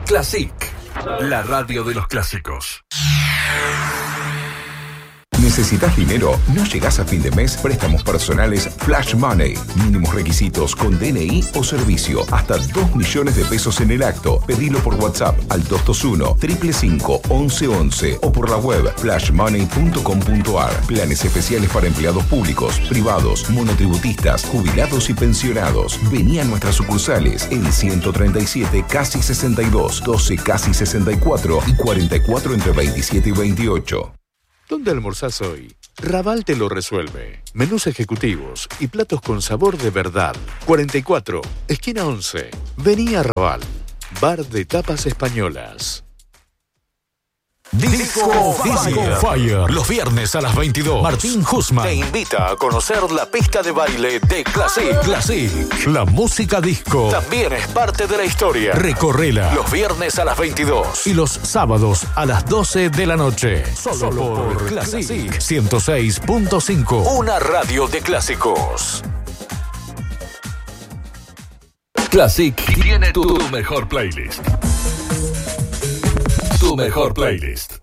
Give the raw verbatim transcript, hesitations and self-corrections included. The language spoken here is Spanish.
Classic, la radio de los clásicos. ¿Necesitas dinero? ¿No llegás a fin de mes? Préstamos personales Flash Money. Mínimos requisitos con D N I o servicio. Hasta dos millones de pesos en el acto. Pedilo por WhatsApp al dos dos uno, cinco cinco cinco, once once o por la web flash money punto com punto a r. Planes especiales para empleados públicos, privados, monotributistas, jubilados y pensionados. Vení a nuestras sucursales en ciento treinta y siete, casi sesenta y dos, doce, casi sesenta y cuatro y cuarenta y cuatro entre veintisiete y veintiocho. ¿Dónde almorzás hoy? Raval te lo resuelve. Menús ejecutivos y platos con sabor de verdad. cuarenta y cuatro, esquina once. Vení a Raval. Bar de tapas españolas. Disco Fire. Fire. Los viernes a las veintidós. Martín Husman te invita a conocer la pista de baile de Classic. Classic. La música disco también es parte de la historia. Recorrela los viernes a las veintidós y los sábados a las doce de la noche. Solo, Solo por, por Classic. Classic ciento seis punto cinco. Una radio de clásicos. Classic tiene tu mejor playlist. Tu mejor playlist.